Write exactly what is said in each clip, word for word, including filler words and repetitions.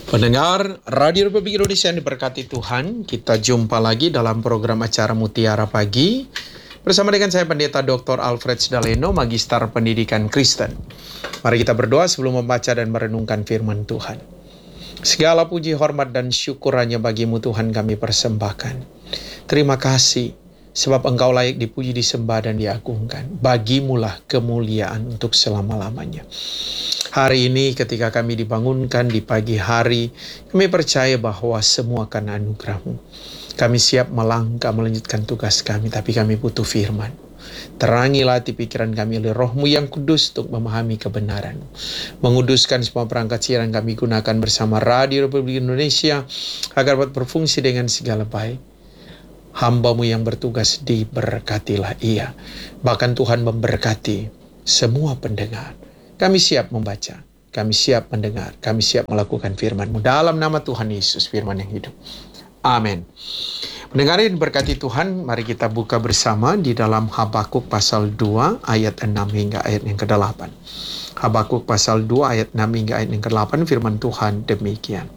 Pendengar Radio Republik Indonesia yang diberkati Tuhan, kita jumpa lagi dalam program acara Mutiara Pagi bersama dengan saya Pendeta Doktor Alfred Sidaleno, Magister Pendidikan Kristen. Mari kita berdoa sebelum membaca dan merenungkan firman Tuhan. Segala puji, hormat, dan syukur hanya bagimu Tuhan kami persembahkan. Terima kasih sebab Engkau layak dipuji, disembah, dan diagungkan. Bagimulah kemuliaan untuk selama-lamanya. Hari ini ketika kami dibangunkan di pagi hari, kami percaya bahwa semua karena anugerah-Mu. Kami siap melangkah melanjutkan tugas kami, tapi kami butuh firman. Terangilah hati pikiran kami oleh Roh-Mu yang kudus untuk memahami kebenaran. Menguduskan semua perangkat siaran kami gunakan bersama Radio Republik Indonesia agar dapat berfungsi dengan segala baik. Hamba-Mu yang bertugas diberkatilah ia. Bahkan Tuhan memberkati semua pendengar. Kami siap membaca, kami siap mendengar, kami siap melakukan firman-Mu. Dalam nama Tuhan Yesus, firman yang hidup. Amin. Pendengar yang diberkati Tuhan, mari kita buka bersama di dalam Habakuk pasal dua ayat enam hingga ayat yang kedelapan. Habakuk pasal dua ayat enam hingga ayat yang kedelapan, firman Tuhan demikian.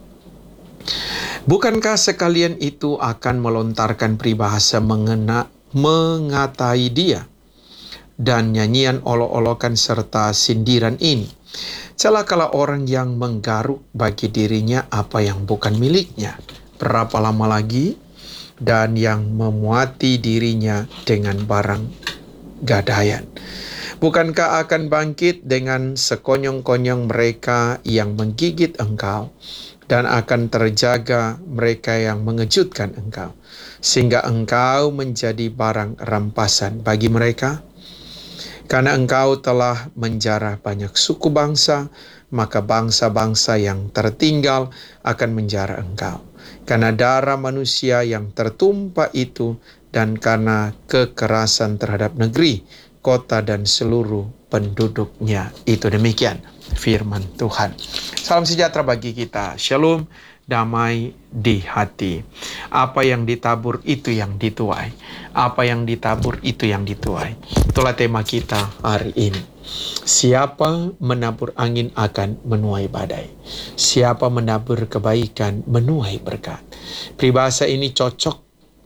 Bukankah sekalian itu akan melontarkan peribahasa mengena, mengatai dia? Dan nyanyian olok-olokan serta sindiran ini. Celakalah orang yang menggaruk bagi dirinya apa yang bukan miliknya. Berapa lama lagi? Dan yang memuati dirinya dengan barang gadaian. Bukankah akan bangkit dengan sekonyong-konyong mereka yang menggigit engkau, dan akan terjaga mereka yang mengejutkan engkau, sehingga engkau menjadi barang rampasan bagi mereka? Karena engkau telah menjarah banyak suku bangsa, maka bangsa-bangsa yang tertinggal akan menjarah engkau. Karena darah manusia yang tertumpah itu, dan karena kekerasan terhadap negeri, kota, dan seluruh penduduknya. Itu demikian firman Tuhan. Salam sejahtera bagi kita. Shalom, damai di hati. Apa yang ditabur itu yang dituai. Apa yang ditabur itu yang dituai. Itulah tema kita hari ini. Siapa menabur angin akan menuai badai. Siapa menabur kebaikan menuai berkat. Peribahasa ini cocok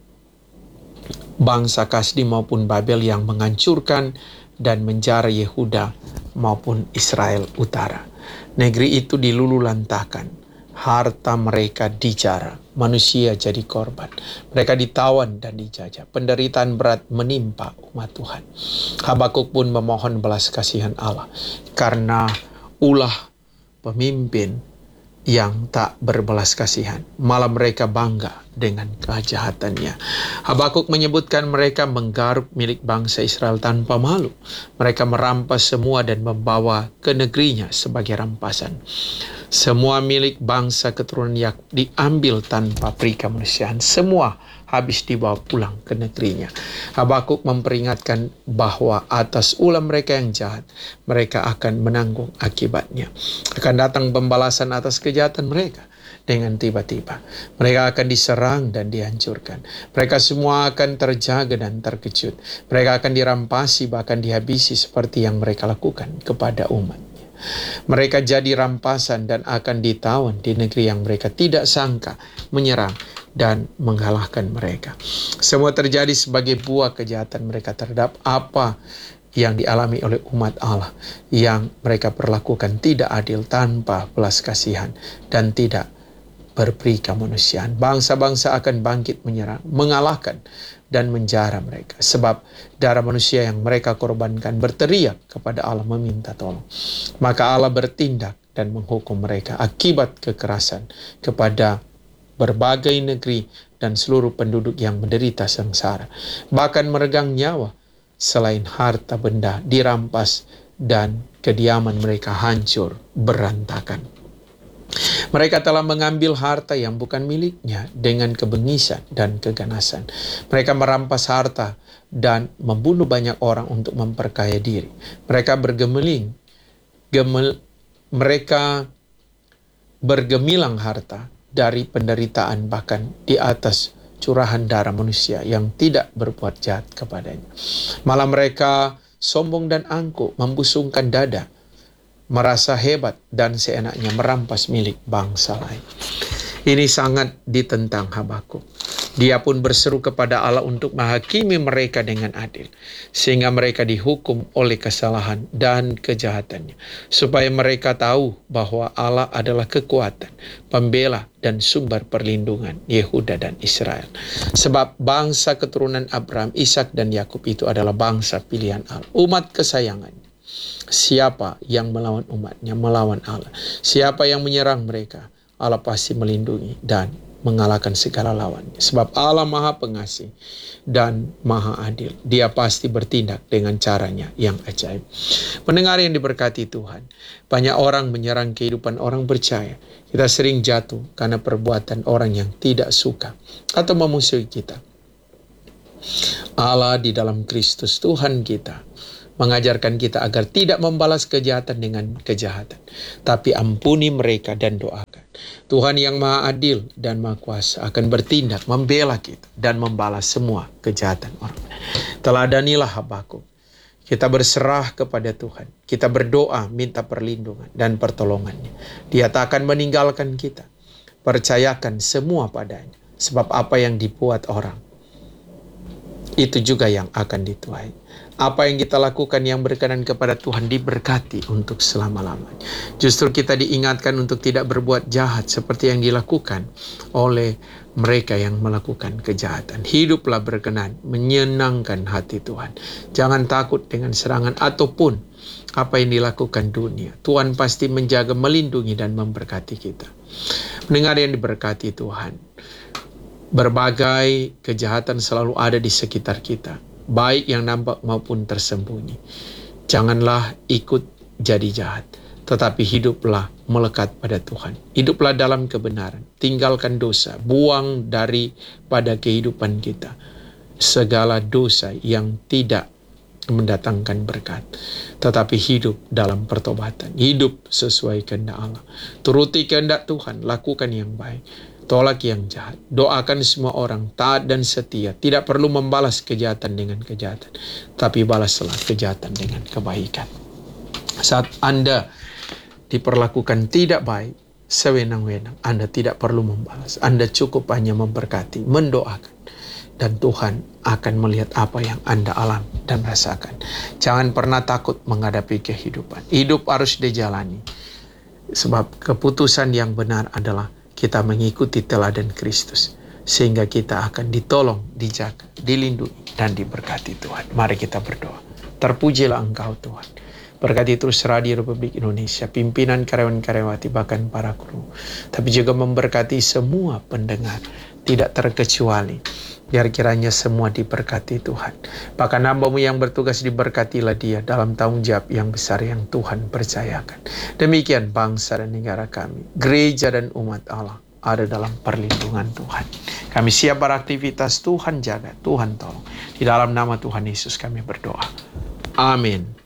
bangsa Kasdi maupun Babel yang menghancurkan dan menjara Yehuda maupun Israel Utara. Negeri itu diluluhlantahkan. Harta mereka dijara, manusia jadi korban. Mereka ditawan dan dijajah. Penderitaan berat menimpa umat Tuhan. Habakuk pun memohon belas kasihan Allah, karena ulah pemimpin yang tak berbelas kasihan, malah mereka bangga dengan kejahatannya. Habakuk menyebutkan mereka menggaruk milik bangsa Israel tanpa malu. Mereka merampas semua dan membawa ke negerinya sebagai rampasan. Semua milik bangsa keturunan Yakub diambil tanpa peri kemanusiaan. Semua habis dibawa pulang ke negerinya. Habakuk memperingatkan bahwa atas ulah mereka yang jahat, mereka akan menanggung akibatnya. Akan datang pembalasan atas kejahatan mereka dengan tiba-tiba. Mereka akan diserang dan dihancurkan. Mereka semua akan terjaga dan terkejut. Mereka akan dirampasi, bahkan dihabisi seperti yang mereka lakukan kepada umat. Mereka jadi rampasan dan akan ditawan di negeri yang mereka tidak sangka menyerang dan mengalahkan mereka. Semua terjadi sebagai buah kejahatan mereka terhadap apa yang dialami oleh umat Allah, yang mereka perlakukan tidak adil, tanpa belas kasihan, dan tidak berperi kemanusiaan. Bangsa-bangsa akan bangkit menyerang, mengalahkan, dan menjara mereka. Sebab darah manusia yang mereka korbankan berteriak kepada Allah meminta tolong. Maka Allah bertindak dan menghukum mereka akibat kekerasan kepada berbagai negeri dan seluruh penduduk yang menderita sengsara. Bahkan meregang nyawa, selain harta benda dirampas dan kediaman mereka hancur berantakan. Mereka telah mengambil harta yang bukan miliknya dengan kebengisan dan keganasan. Mereka merampas harta dan membunuh banyak orang untuk memperkaya diri. Mereka bergemeling, gemel, mereka bergemilang harta dari penderitaan, bahkan di atas curahan darah manusia yang tidak berbuat jahat kepadanya. Malah mereka sombong dan angkuh, membusungkan dada merasa hebat dan seenaknya merampas milik bangsa lain. Ini sangat ditentang Habakuk. Dia pun berseru kepada Allah untuk menghakimi mereka dengan adil, sehingga mereka dihukum oleh kesalahan dan kejahatannya, supaya mereka tahu bahwa Allah adalah kekuatan, pembela dan sumber perlindungan Yehuda dan Israel. Sebab bangsa keturunan Abraham, Ishak dan Yakub itu adalah bangsa pilihan Allah, umat kesayangannya. Siapa yang melawan umatnya, melawan Allah. Siapa yang menyerang mereka, Allah pasti melindungi dan mengalahkan segala lawannya. Sebab Allah Maha Pengasih dan Maha Adil. Dia pasti bertindak dengan caranya yang ajaib. Pendengar yang diberkati Tuhan, banyak orang menyerang kehidupan orang percaya. Kita sering jatuh karena perbuatan orang yang tidak suka atau memusuhi kita. Allah di dalam Kristus Tuhan kita mengajarkan kita agar tidak membalas kejahatan dengan kejahatan, tapi ampuni mereka dan doakan. Tuhan yang Maha Adil dan Maha Kuasa akan bertindak membela kita dan membalas semua kejahatan orang. Teladanilah Habakuk. Kita berserah kepada Tuhan. Kita berdoa minta perlindungan dan pertolongannya. Dia tak akan meninggalkan kita. Percayakan semua padanya. Sebab apa yang dibuat orang, itu juga yang akan dituai. Apa yang kita lakukan yang berkenan kepada Tuhan diberkati untuk selama-lamanya. Justru kita diingatkan untuk tidak berbuat jahat seperti yang dilakukan oleh mereka yang melakukan kejahatan. Hiduplah berkenan, menyenangkan hati Tuhan. Jangan takut dengan serangan ataupun apa yang dilakukan dunia. Tuhan pasti menjaga, melindungi dan memberkati kita. Mendengar yang diberkati Tuhan, berbagai kejahatan selalu ada di sekitar kita, baik yang nampak maupun tersembunyi. Janganlah ikut jadi jahat, tetapi hiduplah melekat pada Tuhan. Hiduplah dalam kebenaran, tinggalkan dosa, buang daripada kehidupan kita segala dosa yang tidak mendatangkan berkat, tetapi hidup dalam pertobatan, hidup sesuai kehendak Allah. Turuti kehendak Tuhan, lakukan yang baik, tolak yang jahat, doakan semua orang taat dan setia, tidak perlu membalas kejahatan dengan kejahatan, tapi balaslah kejahatan dengan kebaikan. Saat Anda diperlakukan tidak baik, sewenang-wenang, Anda tidak perlu membalas. Anda cukup hanya memberkati, mendoakan, dan Tuhan akan melihat apa yang Anda alami dan rasakan. Jangan pernah takut menghadapi kehidupan. Hidup harus dijalani, sebab keputusan yang benar adalah kita mengikuti teladan Kristus, sehingga kita akan ditolong, dijaga, dilindungi, dan diberkati Tuhan. Mari kita berdoa. Terpujilah Engkau Tuhan. Berkati terus Radio Republik Indonesia, pimpinan karyawan-karyawati, bahkan para kru. Tapi juga memberkati semua pendengar, tidak terkecuali. Biar kiranya semua diberkati Tuhan. Bahkan hamba-Mu yang bertugas diberkatilah dia dalam tanggung jawab yang besar yang Tuhan percayakan. Demikian bangsa dan negara kami, gereja dan umat Allah ada dalam perlindungan Tuhan. Kami siap beraktivitas, Tuhan jaga, Tuhan tolong. Di dalam nama Tuhan Yesus kami berdoa. Amin.